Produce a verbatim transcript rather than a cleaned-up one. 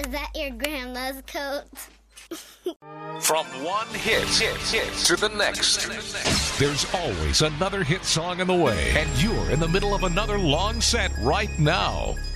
Was that your grandma's coat? From one hit, hit, hit to the next, there's always another hit song in the way, and you're in the middle of another long set right now.